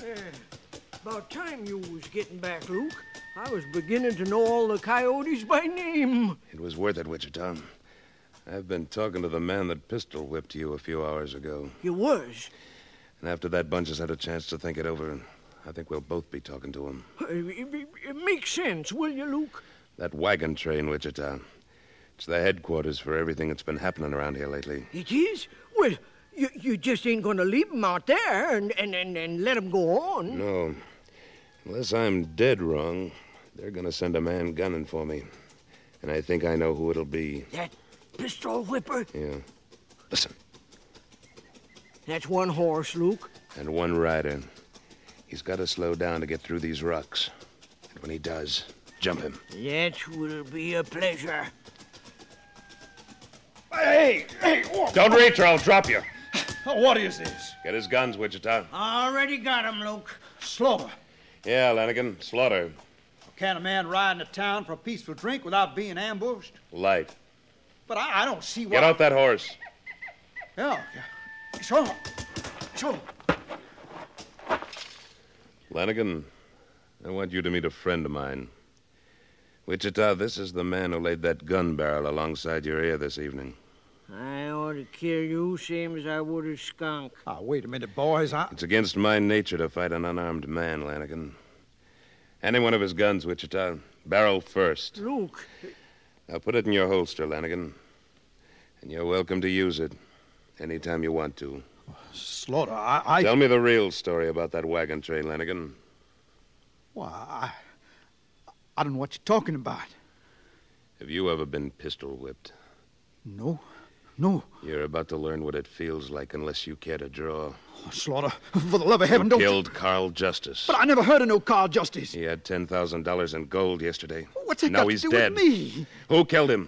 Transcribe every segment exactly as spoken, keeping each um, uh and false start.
Uh, about time you was getting back, Luke. I was beginning to know all the coyotes by name. It was worth it, Wichita. I've been talking to the man that pistol-whipped you a few hours ago. You was? And after that bunch has had a chance to think it over, I think we'll both be talking to him. Uh, It, it, it makes sense, will you, Luke? That wagon train, Wichita. It's the headquarters for everything that's been happening around here lately. It is? Well, you, you just ain't going to leave 'em out there and, and, and, and let 'em go on. No. Unless I'm dead wrong, they're going to send a man gunning for me. And I think I know who it'll be. That pistol whipper? Yeah. Listen. That's one horse, Luke. And one rider. He's got to slow down to get through these rocks. And when he does, jump him. That will be a pleasure. Hey, hey, whoa. Don't reach or I'll drop you. Oh, what is this? Get his guns, Wichita. Already got 'em, Luke. Slaughter. Yeah, Lanigan. Slaughter. Can a man ride into town for a peaceful drink without being ambushed? Light. But I, I don't see why... Get out that horse. Yeah, yeah. Sure. Sure. Lanigan, I want you to meet a friend of mine. Wichita, this is the man who laid that gun barrel alongside your ear this evening. I ought to kill you same as I would a skunk. Ah, wait a minute, boys. I... It's against my nature to fight an unarmed man, Lanigan. Any one of his guns, Wichita. Barrel first. Luke. Now put it in your holster, Lanigan. And you're welcome to use it anytime you want to. Slaughter, I... I... Tell me the real story about that wagon train, Lanigan. Why, I... I don't know what you're talking about. Have you ever been pistol-whipped? No. No. You're about to learn what it feels like unless you care to draw. Oh, Slaughter, for the love of heaven, you don't... killed Carl Justice. But I never heard of no Carl Justice. He had ten thousand dollars in gold yesterday. What's that now got he's to do dead. with me? Who killed him?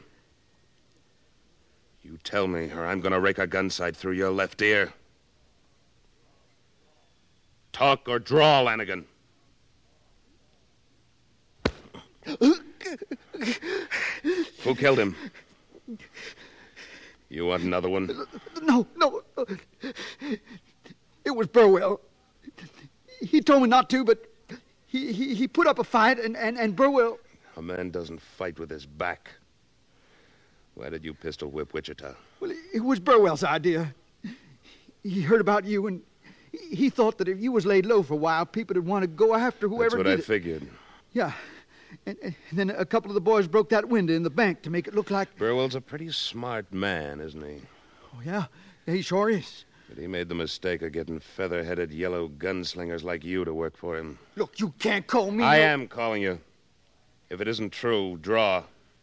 You tell me, or I'm going to rake a gun sight through your left ear. Talk or draw, Lanigan. Who killed him? You want another one? No, no. It was Burwell. He told me not to, but he, he, he put up a fight, and, and, and Burwell... A man doesn't fight with his back. Why did you pistol whip Wichita? Well, it was Burwell's idea. He heard about you, and he thought that if you was laid low for a while, people would want to go after whoever That's what did I it. figured. Yeah. And, and then a couple of the boys broke that window in the bank to make it look like... Burwell's a pretty smart man, isn't he? Oh, yeah. Yeah, he sure is. But he made the mistake of getting feather-headed yellow gunslingers like you to work for him. Look, you can't call me... I no... am calling you. If it isn't true, draw.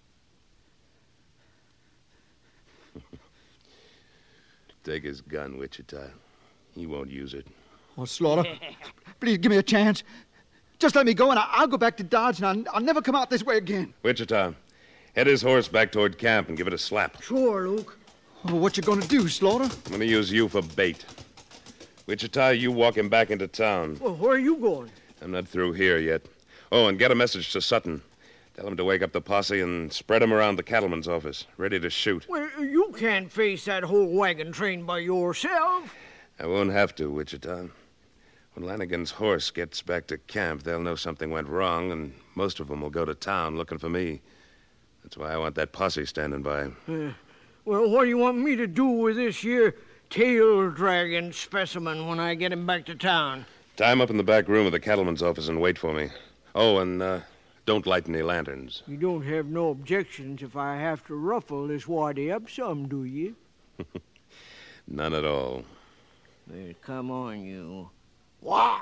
Take his gun, Wichita. He won't use it. Oh, Slaughter, please give me a chance. Just let me go, and I- I'll go back to Dodge, and I'll-, I'll never come out this way again. Wichita, head his horse back toward camp and give it a slap. Sure, Luke. Oh, what you gonna do, Slaughter? I'm going to use you for bait. Wichita, you walk him back into town. Well, where are you going? I'm not through here yet. Oh, and get a message to Sutton. Tell him to wake up the posse and spread him around the cattleman's office, ready to shoot. Well, you can't face that whole wagon train by yourself. I won't have to, Wichita. When Lanigan's horse gets back to camp, they'll know something went wrong, and most of them will go to town looking for me. That's why I want that posse standing by. Uh, well, what do you want me to do with this here tail-dragging specimen when I get him back to town? Tie him up in the back room of the cattleman's office and wait for me. Oh, and uh, don't light any lanterns. You don't have no objections if I have to ruffle this waddy up some, do you? None at all. Well, come on, you. Walk!